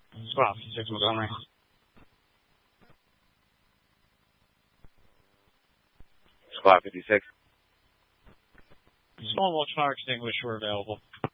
Squad 56 Montgomery. Squad 56. Small watch fire extinguisher available.